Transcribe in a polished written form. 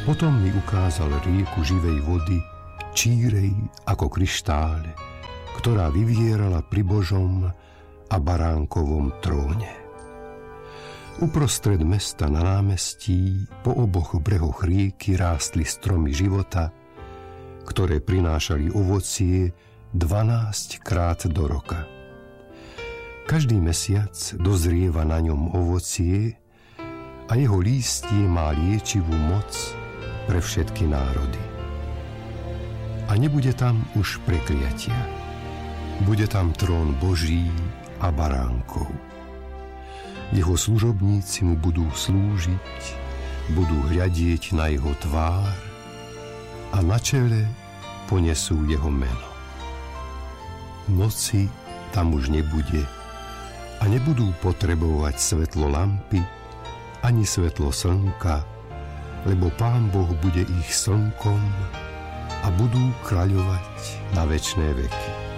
Potom mi ukázal rieku živej vody, čírej ako kryštále, ktorá vyvierala pri Božom a baránkovom tróne. Uprostred mesta na námestí po oboch brehoch rieky rástli stromy života, ktoré prinášali ovocie 12 krát do roka. Každý mesiac dozrieva na ňom ovocie a jeho lístie má liečivú moc pre všetky národy. A nebude tam už prekliatia. Bude tam trón Boží a baránkov. Jeho služobníci mu budú slúžiť, budú hľadieť na jeho tvár a na čele ponesú jeho meno. Noci tam už nebude a nebudú potrebovať svetlo lampy ani svetlo slnka, lebo Pán Boh bude ich slnkom a budú kráľovať na večné veky.